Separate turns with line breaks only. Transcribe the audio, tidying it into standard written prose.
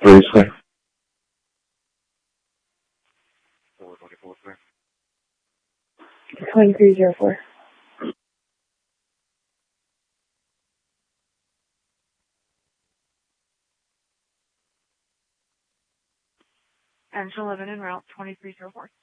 Three, sir.
424, sir.
2304.
Engine 11 en route, 2304.